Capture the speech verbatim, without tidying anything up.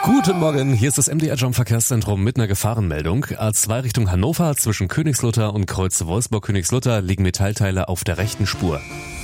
Guten Morgen, hier ist das M D R Jump Verkehrszentrum mit einer Gefahrenmeldung. A zwei Richtung Hannover zwischen Königslutter und Kreuz Wolfsburg-Königslutter liegen Metallteile auf der rechten Spur.